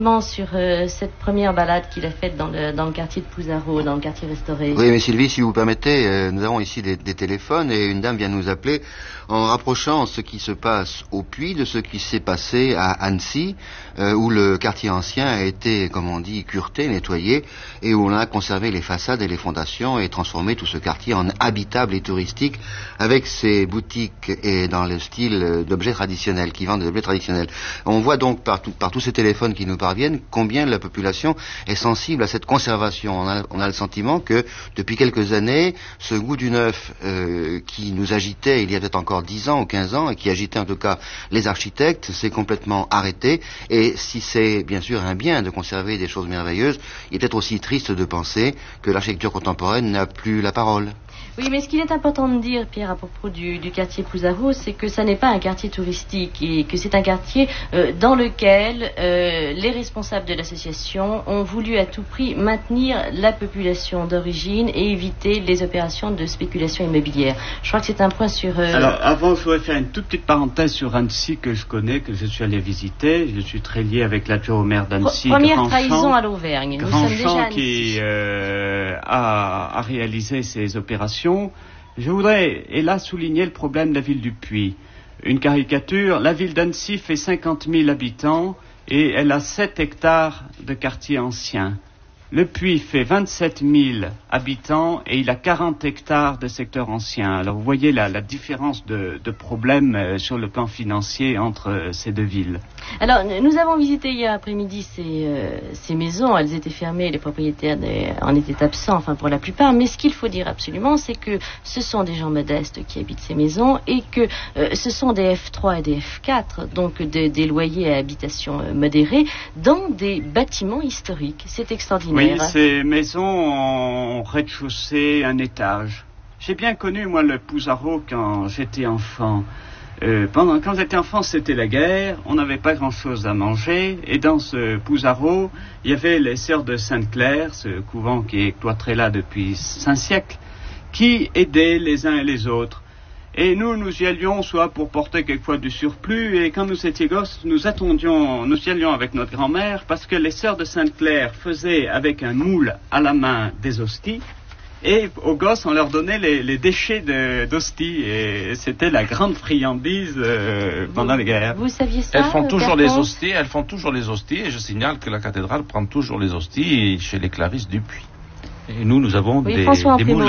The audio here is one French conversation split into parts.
Sur cette première balade qu'il a faite dans le quartier de Pouzarro, dans le quartier restauré. Oui, mais Sylvie, si vous permettez, nous avons ici des téléphones et une dame vient nous appeler en rapprochant ce qui se passe au Puy de ce qui s'est passé à Annecy, où le quartier ancien a été, comme on dit, cureté, nettoyé, et où on a conservé les façades et les fondations et transformé tout ce quartier en habitable et touristique, avec ses boutiques et dans le style d'objets traditionnels, qui vendent des objets traditionnels. On voit donc par tous ces téléphones qui nous parviennent combien la population est sensible à cette conservation. On a le sentiment que depuis quelques années, ce goût du neuf qui nous agitait il y a peut-être encore 10 ans ou 15 ans et qui agitait en tout cas les architectes s'est complètement arrêté. Et si c'est bien sûr un bien de conserver des choses merveilleuses, il est peut-être aussi triste de penser que l'architecture contemporaine n'a plus la parole. Oui, mais ce qu'il est important de dire, Pierre, à propos du quartier Pouzarro, c'est que ça n'est pas un quartier touristique et que c'est un quartier dans lequel les responsables de l'association ont voulu à tout prix maintenir la population d'origine et éviter les opérations de spéculation immobilière. Je crois que c'est un point sur... Alors, avant, je voudrais faire une toute petite parenthèse sur Annecy que je connais, que je suis allé visiter. Je suis très lié avec l'adjoint au maire d'Annecy. Première trahison à l'Auvergne. Nous sommes déjà qui a réalisé ces opérations. Je voudrais, et là, souligner le problème de la ville du Puy. Une caricature, la ville d'Annecy fait 50 000 habitants et elle a 7 hectares de quartier ancien. Le Puy fait 27 000 habitants et il a 40 hectares de secteur ancien. Alors vous voyez la différence de problème sur le plan financier entre ces deux villes. Alors nous avons visité hier après-midi ces maisons. Elles étaient fermées, les propriétaires en étaient absents, enfin pour la plupart. Mais ce qu'il faut dire absolument, c'est que ce sont des gens modestes qui habitent ces maisons et que ce sont des F3 et des F4, donc des loyers à habitation modérés, dans des bâtiments historiques. C'est extraordinaire. Oui, ces maisons ont rez-de-chaussée, un étage. J'ai bien connu, moi, le Pouzarro quand j'étais enfant. Quand j'étais enfant, c'était la guerre, on n'avait pas grand-chose à manger, et dans ce Pouzarro, il y avait les sœurs de Sainte-Claire, ce couvent qui est cloîtré là depuis 5 siècles, qui aidaient les uns et les autres. Et nous y allions soit pour porter quelquefois du surplus, et quand nous étions gosses, nous y allions avec notre grand-mère, parce que les sœurs de Sainte-Claire faisaient avec un moule à la main des hosties, et aux gosses, on leur donnait les déchets d'hosties, et c'était la grande friandise pendant les guerres. Vous saviez ça? Elles font toujours les hosties, et je signale que la cathédrale prend toujours les hosties chez les Clarisses du Puy. Et nous avons des moules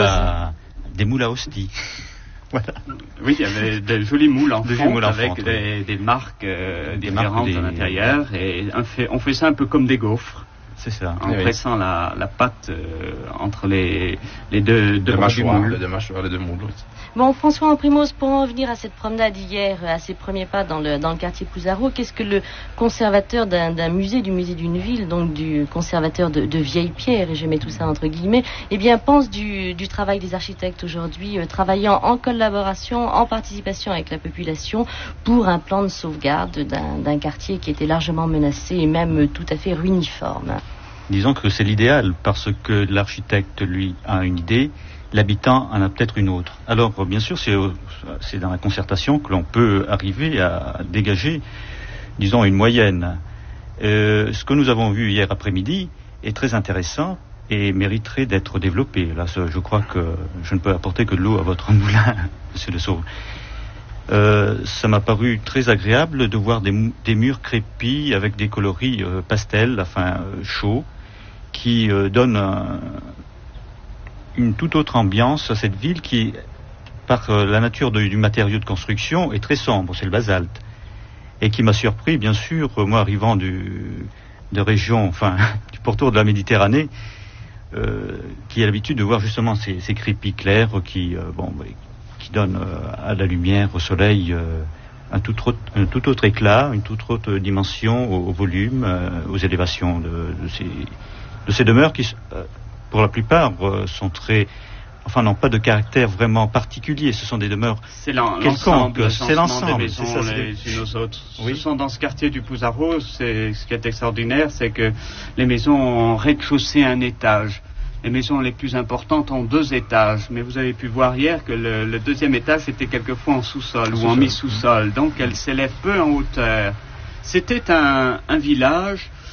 à hosties. Voilà. Oui, il y avait de jolis moules en fonte avec des marques différentes à l'intérieur, et on fait ça un peu comme des gaufres. C'est ça. En pressant la pâte entre les deux mâchoires, les deux mâchoires, les deux moules. Bon, François Amprimos, pour en revenir à cette promenade hier, à ses premiers pas dans le quartier Pouzarro, qu'est-ce que le conservateur d'un musée, du musée d'une ville, donc du conservateur de vieilles pierres, et je mets tout ça entre guillemets, eh bien, pense du travail des architectes aujourd'hui, travaillant en collaboration, en participation avec la population, pour un plan de sauvegarde d'un quartier qui était largement menacé et même tout à fait ruiniforme? Disons que c'est l'idéal, parce que l'architecte, lui, a une idée, l'habitant en a peut-être une autre. Alors, bien sûr, c'est dans la concertation que l'on peut arriver à dégager, disons, une moyenne. Ce que nous avons vu hier après-midi est très intéressant et mériterait d'être développé. Là, je crois que je ne peux apporter que de l'eau à votre moulin, monsieur Le Sauve. Ça m'a paru très agréable de voir des murs crépis avec des coloris pastels, enfin chauds, qui donnent une toute autre ambiance à cette ville qui, par la nature du matériau de construction, est très sombre, c'est le basalte. Et qui m'a surpris, bien sûr, moi arrivant de région, enfin, du pourtour de la Méditerranée, qui a l'habitude de voir justement ces crépis clairs qui donnent à la lumière, au soleil, un tout autre éclat, une toute autre dimension au volume, aux élévations de ces demeures qui, pour la plupart, n'ont pas de caractère vraiment particulier. Ce sont des demeures quelconques. C'est l'ensemble. C'est ça, les unes aux autres. Oui. Ce sont dans ce quartier du Pouzarro, ce qui est extraordinaire, c'est que les maisons ont rez-de-chaussée un étage. Les maisons les plus importantes ont 2 étages, mais vous avez pu voir hier que le deuxième étage était quelquefois en sous-sol ou en mi-sous-sol, donc elles s'élèvent peu en hauteur. C'était un village